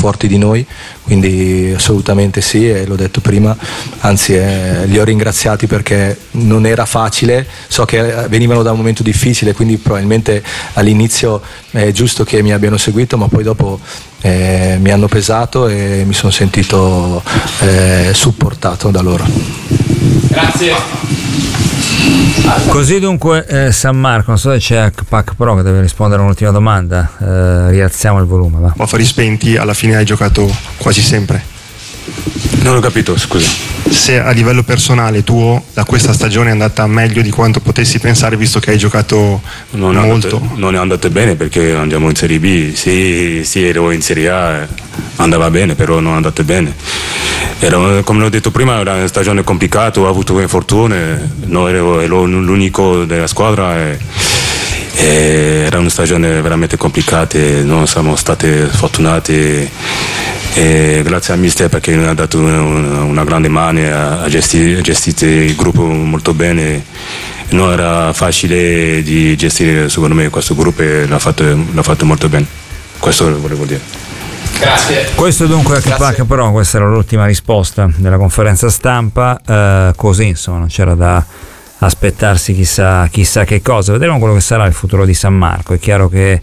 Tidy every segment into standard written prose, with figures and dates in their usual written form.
forti di noi, quindi assolutamente sì, e l'ho detto prima, anzi li ho ringraziati perché non era facile, so che venivano da un momento difficile, quindi probabilmente all'inizio è giusto che mi abbiano seguito, ma poi dopo mi hanno pesato e mi sono sentito supportato da loro. Grazie. Così dunque San Marco, non so se c'è Pac Pro che deve rispondere a un'ultima domanda, rialziamo il volume, va. Affari spenti, alla fine hai giocato quasi sempre. Non ho capito, scusa. Se a livello personale tuo da questa stagione è andata meglio di quanto potessi pensare, visto che hai giocato molto. Non è andata bene perché andiamo in Serie B, sì ero in Serie A, andava bene, però non è andata bene. Come ho detto prima, era una stagione complicata, ho avuto infortuni, no, ero l'unico della squadra e era una stagione veramente complicata, non siamo stati fortunati. E grazie a mister perché mi ha dato una grande mano, ha gestito il gruppo molto bene, non era facile di gestire secondo me questo gruppo e l'ha fatto molto bene, questo lo volevo dire. Grazie. Questo dunque Pac Pro, questa era l'ultima risposta della conferenza stampa, così insomma non c'era da aspettarsi chissà che cosa, vedremo quello che sarà il futuro di San Marco. È chiaro che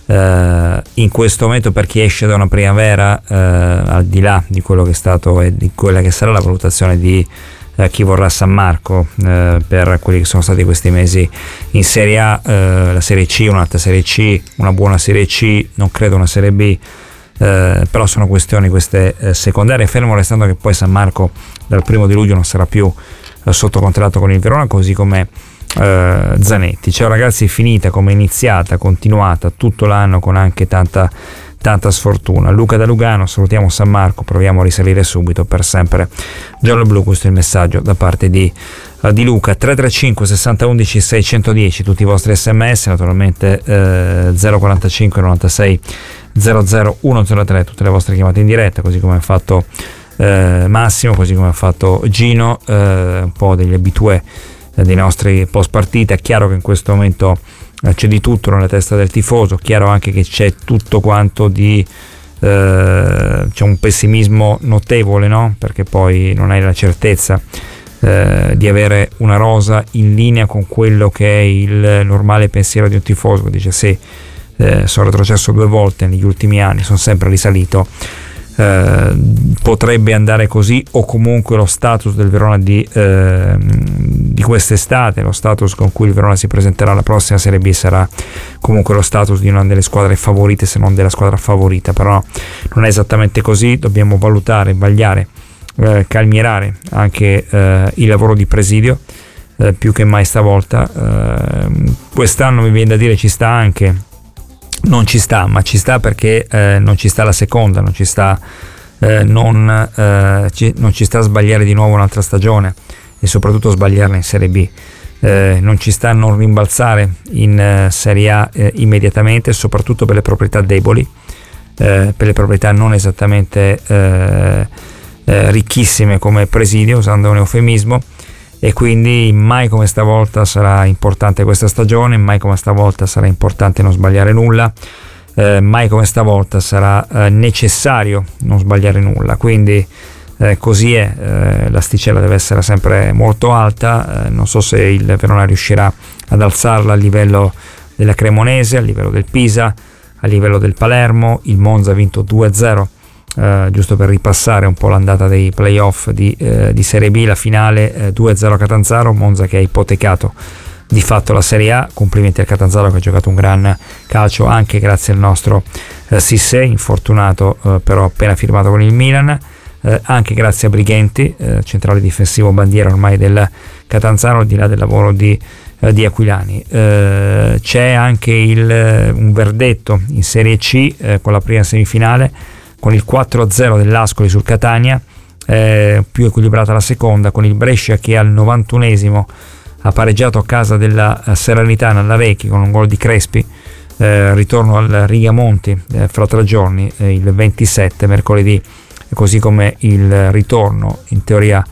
in questo momento, per chi esce da una primavera, al di là di quello che è stato e di quella che sarà la valutazione di chi vorrà San Marco per quelli che sono stati questi mesi in Serie A, la Serie C, un'altra Serie C, una buona Serie C, non credo una Serie B, però sono questioni queste secondarie, fermo restando che poi San Marco dal 1 di luglio non sarà più sotto contratto con il Verona, così come Zanetti. Ciao ragazzi, finita come è iniziata, continuata tutto l'anno con anche tanta sfortuna. Luca da Lugano, salutiamo San Marco, proviamo a risalire subito, per sempre giallo-blu. Questo è il messaggio da parte di Luca. 335 60 11 610 tutti i vostri sms, naturalmente 045 96 00 103 tutte le vostre chiamate in diretta, così come ha fatto Massimo, così come ha fatto Gino, un po' degli abitué dei nostri post partita. È chiaro che in questo momento c'è di tutto nella testa del tifoso, chiaro anche che c'è tutto quanto di c'è un pessimismo notevole, no? Perché poi non hai la certezza di avere una rosa in linea con quello che è il normale pensiero di un tifoso che dice sì, sono retrocesso 2 volte negli ultimi anni, sono sempre risalito, potrebbe andare così, o comunque lo status del Verona di quest'estate, lo status con cui il Verona si presenterà alla prossima Serie B sarà comunque lo status di una delle squadre favorite, se non della squadra favorita. Però non è esattamente così, dobbiamo valutare, vagliare, calmierare anche il lavoro di presidio, più che mai stavolta. Quest'anno mi viene da dire ci sta anche, non ci sta, ma ci sta perché non ci sta la seconda, non ci sta non ci sta a sbagliare di nuovo un'altra stagione e soprattutto sbagliarla in Serie B, non ci sta a non rimbalzare in Serie A immediatamente, soprattutto per le proprietà deboli, per le proprietà non esattamente ricchissime come Presidio, usando un eufemismo. E quindi mai come stavolta sarà importante questa stagione, mai come stavolta sarà importante non sbagliare nulla, mai come stavolta sarà necessario non sbagliare nulla. Quindi così è, l'asticella deve essere sempre molto alta, non so se il Verona riuscirà ad alzarla a livello della Cremonese, a livello del Pisa, a livello del Palermo. Il Monza ha vinto 2-0. Giusto per ripassare un po' l'andata dei playoff di Serie B, la finale 2-0 a Catanzaro, Monza che ha ipotecato di fatto la Serie A. Complimenti al Catanzaro che ha giocato un gran calcio anche grazie al nostro Sissé, infortunato però appena firmato con il Milan, anche grazie a Brighenti, centrale difensivo bandiera ormai del Catanzaro, al di là del lavoro di Aquilani. C'è anche un verdetto in Serie C con la prima semifinale, con il 4-0 dell'Ascoli sul Catania, più equilibrata la seconda, con il Brescia che al 91esimo ha pareggiato a casa della Salernitana alla Vecchi con un gol di Crespi, ritorno al Rigamonti fra 3 giorni, il 27 mercoledì, così come il ritorno in teoria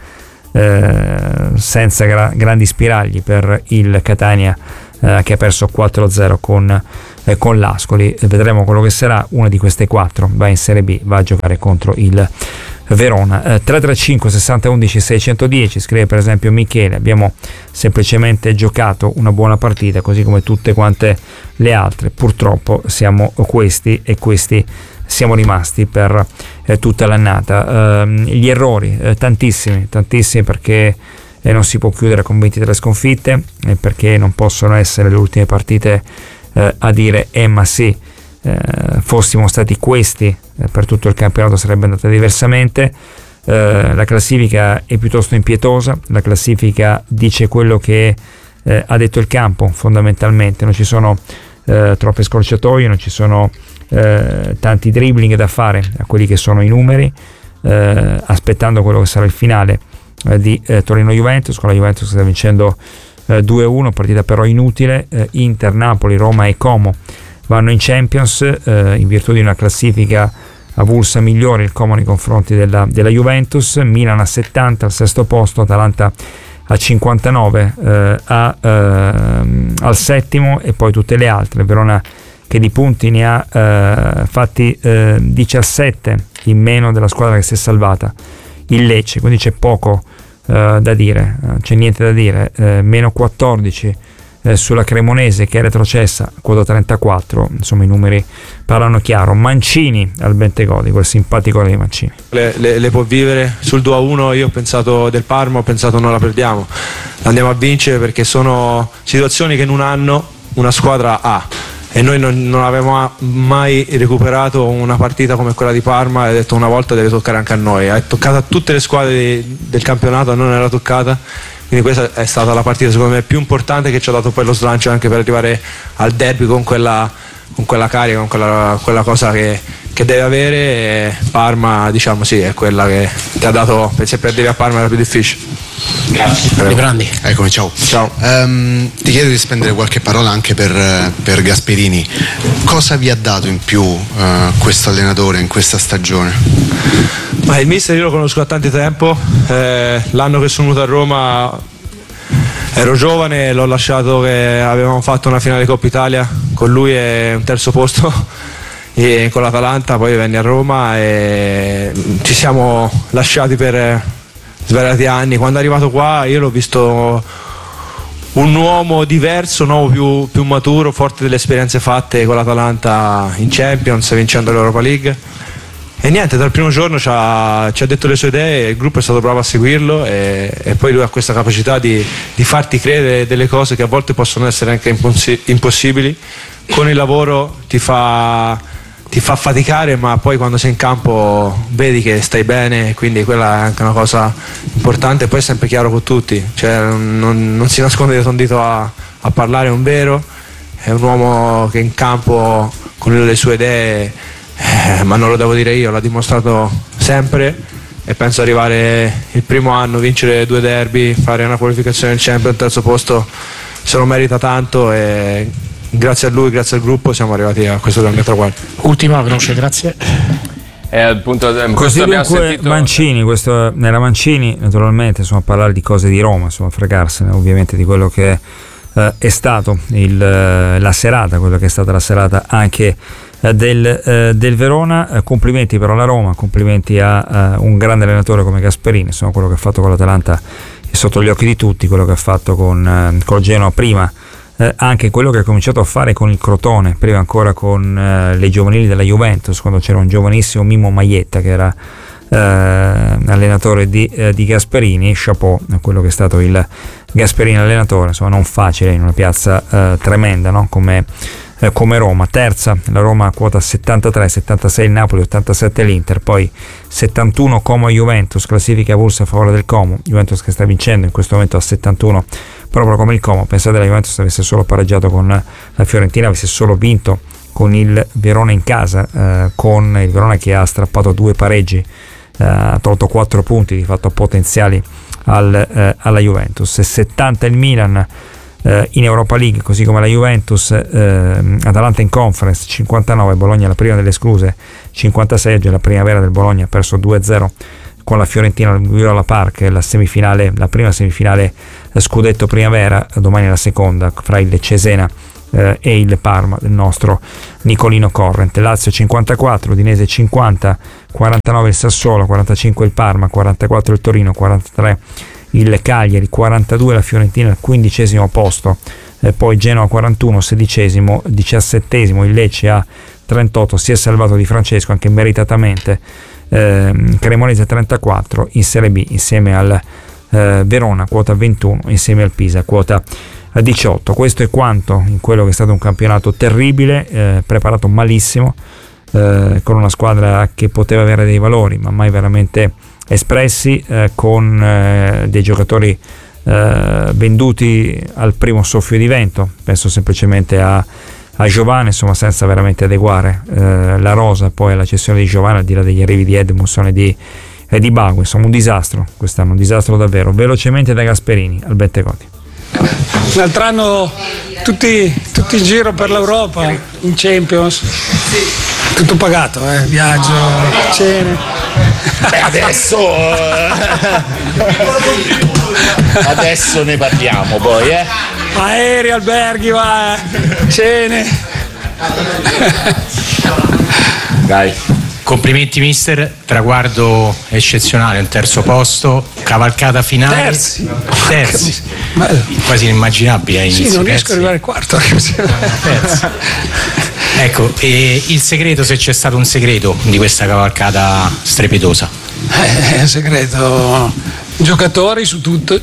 senza grandi spiragli per il Catania, che ha perso 4-0 con con l'Ascoli. Vedremo quello che sarà. Una di queste 4 va in Serie B, va a giocare contro il Verona. 335 60 11 610, scrive per esempio Michele: abbiamo semplicemente giocato una buona partita così come tutte quante le altre, purtroppo siamo questi e questi siamo rimasti per tutta l'annata. Gli errori tantissimi perché non si può chiudere con 23 sconfitte, perché non possono essere le ultime partite a dire ma sì, fossimo stati questi per tutto il campionato sarebbe andata diversamente. La classifica è piuttosto impietosa, la classifica dice quello che ha detto il campo fondamentalmente, non ci sono troppe scorciatoie, non ci sono tanti dribbling da fare a quelli che sono i numeri, aspettando quello che sarà il finale di Torino-Juventus, con la Juventus che sta vincendo 2-1, partita però inutile. Inter, Napoli, Roma e Como vanno in Champions in virtù di una classifica avulsa migliore il Como nei confronti della Juventus. Milan a 70 al sesto posto, Atalanta a 59 al settimo, e poi tutte le altre. Verona che di punti ne ha fatti 17 in meno della squadra che si è salvata, il Lecce, quindi c'è poco da dire, c'è niente da dire. Meno 14 sulla Cremonese che è retrocessa, quota 34, insomma i numeri parlano chiaro. Mancini al Bentegodi, quel simpatico dei Mancini. Le può vivere. Sul 2-1 io ho pensato del Parma, ho pensato non la perdiamo, andiamo a vincere, perché sono situazioni che in un anno una squadra ha, e noi non avevamo mai recuperato una partita come quella di Parma, e ho detto una volta deve toccare anche a noi. È toccata a tutte le squadre del campionato, a noi non era toccata, quindi questa è stata la partita secondo me più importante, che ci ha dato poi lo slancio anche per arrivare al derby con quella carica, con quella cosa che deve avere. E Parma, diciamo, sì, è quella che ti ha dato, se perdevi a Parma era più difficile. Grazie. Grandi. Eccomi, ciao. Ti chiedo di spendere qualche parola anche per Gasperini. Cosa vi ha dato in più questo allenatore in questa stagione? Ma il mister io lo conosco da tanto tempo, l'anno che sono venuto a Roma ero giovane, l'ho lasciato che avevamo fatto una finale Coppa Italia con lui e un terzo posto e con l'Atalanta, poi venni a Roma e ci siamo lasciati per svariati anni. Quando è arrivato qua io l'ho visto un uomo diverso, un uomo più maturo, forte delle esperienze fatte con l'Atalanta in Champions, vincendo l'Europa League. E niente, dal primo giorno ci ha detto le sue idee, il gruppo è stato bravo a seguirlo, e poi lui ha questa capacità di farti credere delle cose che a volte possono essere anche impossibili. Con il lavoro ti fa faticare, ma poi quando sei in campo vedi che stai bene, quindi quella è anche una cosa importante. Poi è sempre chiaro con tutti, cioè non si nasconde dietro un dito a parlare, è un vero, è un uomo che in campo con le sue idee, ma non lo devo dire io, l'ha dimostrato sempre, e penso arrivare il primo anno, vincere 2 derby, fare una qualificazione del Champions, terzo posto, se lo merita tanto, e grazie a lui, grazie al gruppo siamo arrivati a questo grande traguardo. Ultima, veloce, grazie. Così dunque sentito... Mancini, questo era Mancini, naturalmente, insomma, parlare di cose di Roma, insomma, fregarsene ovviamente di quello che è stato la serata, quello che è stata la serata anche del Verona. Complimenti però alla Roma, complimenti a un grande allenatore come Gasperini, insomma, quello che ha fatto con l'Atalanta è sotto gli occhi di tutti, quello che ha fatto con Genoa prima, anche quello che ha cominciato a fare con il Crotone, prima ancora con le giovanili della Juventus, quando c'era un giovanissimo Mimmo Maietta che era allenatore di Gasperini. Chapeau a quello che è stato il Gasperini allenatore, insomma, non facile in una piazza tremenda, no? come Roma. Terza la Roma a quota 73, 76 il Napoli, 87 l'Inter, poi 71 Como e Juventus, classifica avulsa a favore del Como, Juventus che sta vincendo in questo momento a 71 proprio come il Como. Pensate, la Juventus avesse solo pareggiato con la Fiorentina, avesse solo vinto con il Verona in casa, con il Verona che ha strappato 2 pareggi, ha tolto 4 punti di fatto potenziali alla Juventus. 70 il Milan in Europa League, così come la Juventus. Atalanta in Conference 59, Bologna la prima delle escluse 56, oggi la primavera del Bologna ha perso 2-0 con la Fiorentina al Viola Park, la prima semifinale scudetto primavera, domani la seconda fra il Cesena e il Parma del nostro Nicolino Corrent. Lazio 54, Udinese 50, 49 il Sassuolo, 45 il Parma, 44 il Torino, 43 il Cagliari, 42 la Fiorentina al 15° posto, poi Genoa 41, 16°, 17° il Lecce a 38, si è salvato Di Francesco anche meritatamente, Cremonese 34 in Serie B insieme al Verona quota 21, insieme al Pisa quota 18. Questo è quanto in quello che è stato un campionato terribile, preparato malissimo, con una squadra che poteva avere dei valori ma mai veramente espressi, con dei giocatori venduti al primo soffio di vento. Penso semplicemente a Giovane, insomma, senza veramente adeguare la rosa poi alla cessione di Giovane, al di là degli arrivi di Edmundson e di Bagu. Insomma, un disastro quest'anno, un disastro davvero. Velocemente da Gasperini al Bentegodi. L'altro anno tutti in giro per l'Europa, in Champions, tutto pagato, viaggio, cene. Adesso ne parliamo poi, aerei, alberghi, cene. Dai. Complimenti mister, traguardo eccezionale, un terzo posto, cavalcata finale. Terzi. Quasi inimmaginabile all'inizio. Sì, non riesco ad arrivare al quarto. Ecco, e il segreto, se c'è stato un segreto di questa cavalcata strepitosa? Segreto, giocatori su tutto,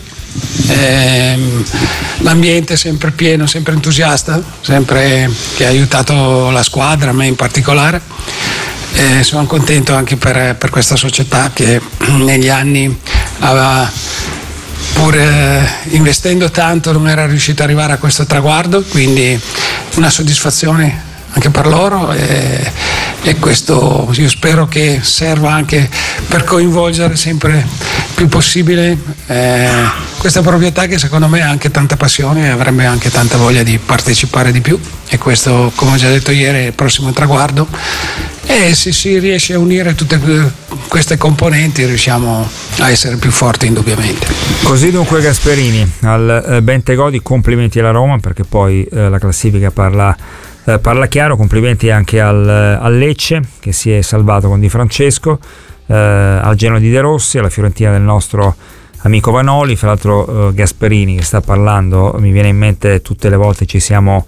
l'ambiente sempre pieno, sempre entusiasta, sempre che ha aiutato la squadra, me in particolare. Sono contento anche per questa società che negli anni aveva, pur investendo tanto, non era riuscita ad arrivare a questo traguardo, quindi una soddisfazione anche per loro, e questo io spero che serva anche per coinvolgere sempre più possibile questa proprietà, che secondo me ha anche tanta passione e avrebbe anche tanta voglia di partecipare di più, e questo, come ho già detto ieri, è il prossimo traguardo. E se si riesce a unire tutte queste componenti riusciamo a essere più forti, indubbiamente. Così dunque Gasperini al Bentegodi. Complimenti alla Roma, perché poi la classifica parla chiaro. Complimenti anche al Lecce, che si è salvato con Di Francesco, al Genoa di De Rossi, alla Fiorentina del nostro amico Vanoli. Fra l'altro Gasperini che sta parlando, mi viene in mente tutte le volte ci siamo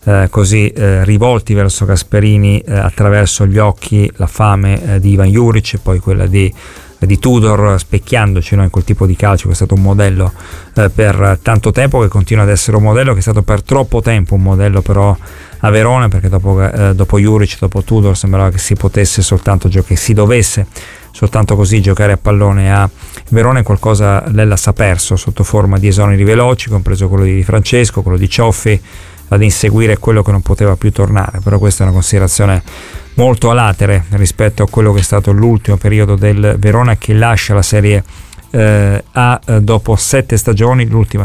rivolti verso Gasperini attraverso gli occhi, la fame di Ivan Juric e poi quella di Tudor, specchiandoci noi in quel tipo di calcio che è stato un modello per tanto tempo, che continua ad essere un modello, che è stato per troppo tempo un modello però a Verona, perché dopo Juric, dopo Tudor sembrava che si potesse soltanto che si dovesse soltanto così giocare a pallone a Verona, e qualcosa l'Hellas ha perso sotto forma di esoneri veloci, compreso quello di Francesco, quello di Cioffi, ad inseguire quello che non poteva più tornare. Però questa è una considerazione molto a latere rispetto a quello che è stato l'ultimo periodo del Verona, che lascia la Serie A dopo 7 stagioni. L'ultima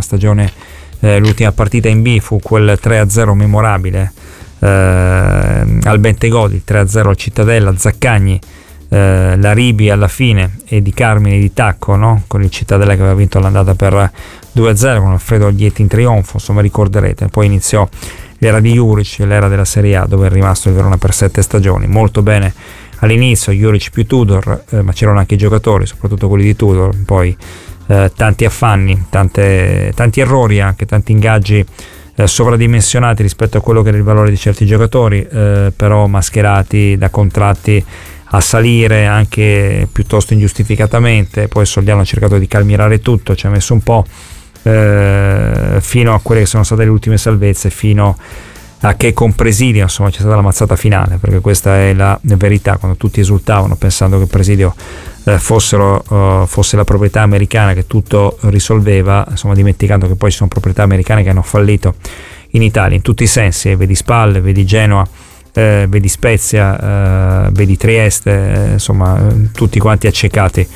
partita in B fu quel 3-0 memorabile al Bentegodi, il 3-0 al Cittadella, Zaccagni, la Ribi alla fine e Di Carmine di tacco, no? Con il Cittadella che aveva vinto l'andata per 2-0 con Alfredo Aglietti in trionfo, insomma ricorderete. Poi iniziò l'era di Juric, l'era della Serie A, dove è rimasto il Verona per 7 stagioni. Molto bene all'inizio, Juric più Tudor, ma c'erano anche i giocatori, soprattutto quelli di Tudor, poi tanti affanni, tanti errori, anche tanti ingaggi sovradimensionati rispetto a quello che era il valore di certi giocatori, però mascherati da contratti a salire anche piuttosto ingiustificatamente. Poi Sogliano ha cercato di calmierare tutto, ci ha messo un po' fino a quelle che sono state le ultime salvezze, fino a che con Presidio insomma c'è stata la mazzata finale, perché questa è la verità. Quando tutti esultavano pensando che Presidio fosse la proprietà americana che tutto risolveva, insomma dimenticando che poi ci sono proprietà americane che hanno fallito in Italia in tutti i sensi, vedi Spal, vedi Genoa, vedi Spezia, vedi Trieste, insomma tutti quanti accecati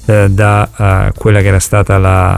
da quella che era stata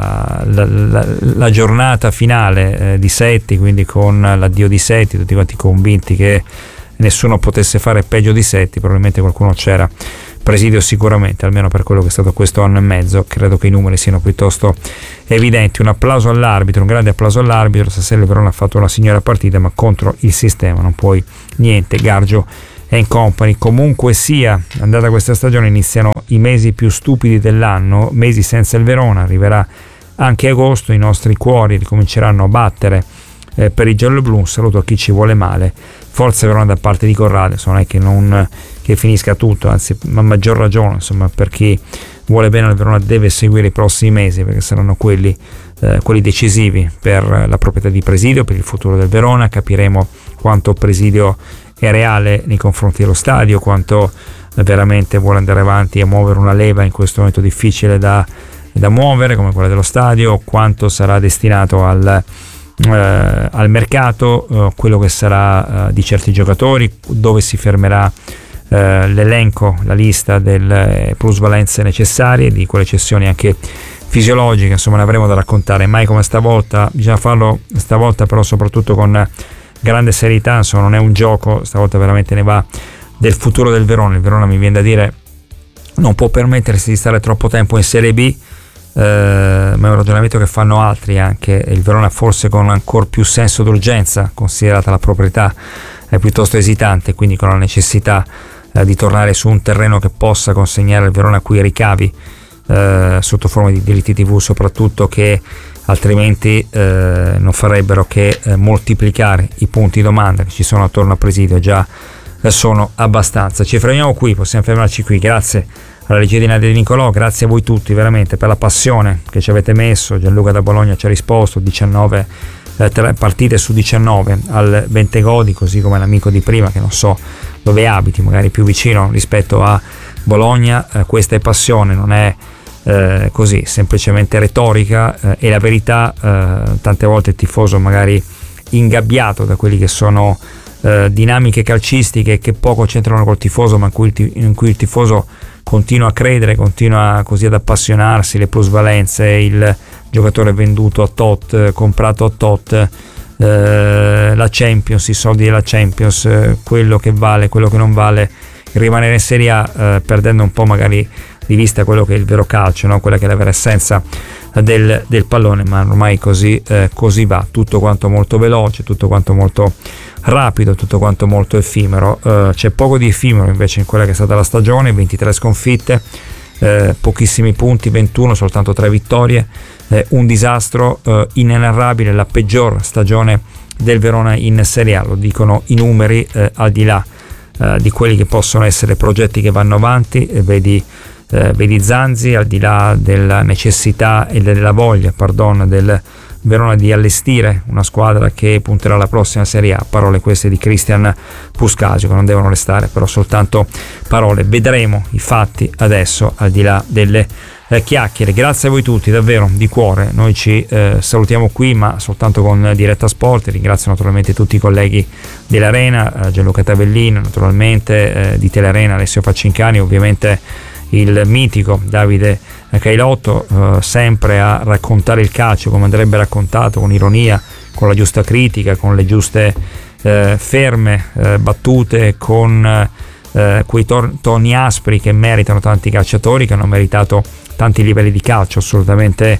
la giornata finale di Setti, quindi con l'addio di Setti, tutti quanti convinti che nessuno potesse fare peggio di Setti. Probabilmente qualcuno c'era Presidio sicuramente, almeno per quello che è stato questo anno e mezzo. Credo che i numeri siano piuttosto evidenti. Un applauso all'arbitro, un grande applauso all'arbitro. Stasera il Verona ha fatto una signora partita, ma contro il sistema non puoi niente. Gargio and company. Comunque sia andata questa stagione, iniziano i mesi più stupidi dell'anno, mesi senza il Verona. Arriverà anche agosto, i nostri cuori ricominceranno a battere per i gialloblu. Un saluto a chi ci vuole male. Forza Verona da parte di Corrado, non è che finisca tutto, anzi a maggior ragione, insomma, per chi vuole bene al Verona deve seguire i prossimi mesi, perché saranno quelli decisivi per la proprietà di Presidio, per il futuro del Verona. Capiremo quanto Presidio è reale nei confronti dello stadio, quanto veramente vuole andare avanti a muovere una leva in questo momento difficile da muovere come quella dello stadio, quanto sarà destinato al mercato, quello che sarà di certi giocatori, dove si fermerà l'elenco, la lista delle plusvalenze necessarie, di quelle cessioni anche fisiologiche. Insomma, ne avremo da raccontare, mai come stavolta. Bisogna farlo stavolta però soprattutto con grande serietà, insomma non è un gioco, stavolta veramente ne va del futuro del Verona. Il Verona, mi viene da dire, non può permettersi di stare troppo tempo in Serie B, ma è un ragionamento che fanno altri anche. Il Verona forse con ancora più senso d'urgenza, considerata la proprietà è piuttosto esitante, quindi con la necessità di tornare su un terreno che possa consegnare al Verona quei ricavi sotto forma di diritti TV soprattutto, che altrimenti non farebbero che moltiplicare i punti domanda che ci sono attorno a Presidio. Già sono abbastanza. Ci fermiamo qui, possiamo fermarci qui. Grazie alla regia di Nadia Di Nicolò, grazie a voi tutti veramente per la passione che ci avete messo. Gianluca da Bologna ci ha risposto, 19 partite su 19 al Bentegodi, così come l'amico di prima, che non so dove abiti, magari più vicino rispetto a Bologna. Questa è passione, non è così semplicemente retorica, e la verità, tante volte il tifoso magari ingabbiato da quelli che sono dinamiche calcistiche che poco c'entrano col tifoso, ma in cui il tifoso continua a credere, continua così ad appassionarsi, le plusvalenze, il giocatore venduto a tot, comprato a tot, la Champions, i soldi della Champions, quello che vale, quello che non vale, rimanere in Serie A, perdendo un po' magari di vista quello che è il vero calcio, no? Quella che è la vera essenza del pallone. Ma ormai così va, tutto quanto molto veloce, tutto quanto molto rapido, tutto quanto molto effimero. C'è poco di effimero invece in quella che è stata la stagione, 23 sconfitte, pochissimi punti, 21, soltanto 3 vittorie, un disastro inenarrabile, la peggior stagione del Verona in Serie A, lo dicono i numeri, al di là di quelli che possono essere progetti che vanno avanti. Vedi Zanzi, al di là della necessità e della voglia, del Verona di allestire una squadra che punterà alla prossima Serie A. Parole queste di Cristian Puscasio, che non devono restare però soltanto parole. Vedremo i fatti adesso, al di là delle chiacchiere. Grazie a voi tutti davvero di cuore. Noi ci salutiamo qui, ma soltanto con Diretta Sport. Ringrazio naturalmente tutti i colleghi dell'Arena, Gianluca Tavellino naturalmente, di Telearena Alessio Faccincani, ovviamente il mitico Davide Cailotto, sempre a raccontare il calcio come andrebbe raccontato, con ironia, con la giusta critica, con le giuste ferme battute, con quei toni aspri che meritano tanti calciatori, che hanno meritato tanti livelli di calcio assolutamente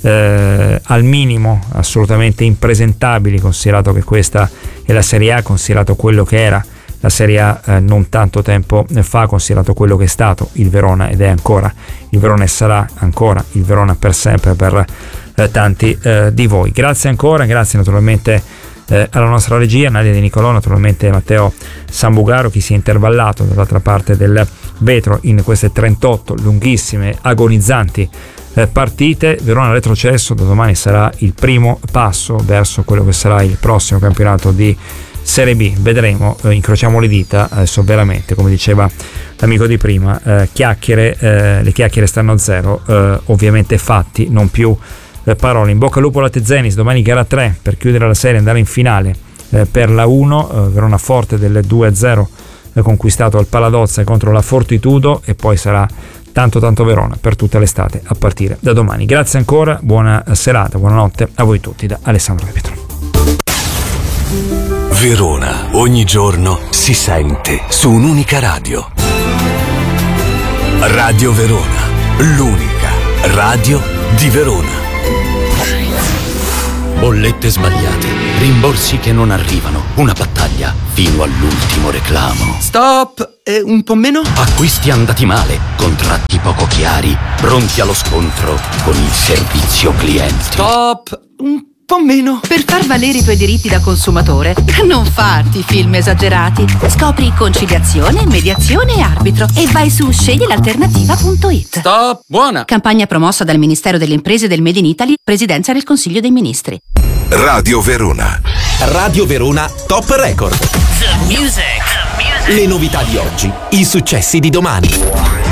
al minimo, assolutamente impresentabili, considerato che questa è la Serie A, considerato quello che era la Serie A non tanto tempo fa, considerato quello che è stato il Verona ed è ancora il Verona e sarà ancora il Verona per sempre per tanti di voi. Grazie ancora, grazie naturalmente alla nostra regia Nadia Di Nicolò, naturalmente Matteo Sambugaro, chi si è intervallato dall'altra parte del vetro in queste 38 lunghissime, agonizzanti partite. Verona retrocesso, da domani sarà il primo passo verso quello che sarà il prossimo campionato di Serie B. Vedremo, incrociamo le dita. Adesso veramente, come diceva l'amico di prima, le chiacchiere stanno a zero, ovviamente fatti, non più parole. In bocca al lupo alla Tezenis, domani gara 3 per chiudere la serie, andare in finale per la 1, Verona forte del 2-0 conquistato al Paladozza contro la Fortitudo, e poi sarà tanto Verona per tutta l'estate a partire da domani. Grazie ancora, buona serata, buonanotte a voi tutti da Alessandro De Pietro. Verona, ogni giorno si sente su un'unica radio. Radio Verona, l'unica radio di Verona. Bollette sbagliate, rimborsi che non arrivano, una battaglia fino all'ultimo reclamo. Stop! Un po' meno? Acquisti andati male, contratti poco chiari, pronti allo scontro con il servizio clienti. Stop! Un po' meno. Per far valere i tuoi diritti da consumatore, non farti film esagerati. Scopri conciliazione, mediazione e arbitro e vai su sceglielalternativa.it. Stop! Buona! Campagna promossa dal Ministero delle Imprese e del Made in Italy, Presidenza del Consiglio dei Ministri. Radio Verona. Radio Verona Top Record. The music. Le novità di oggi, i successi di domani.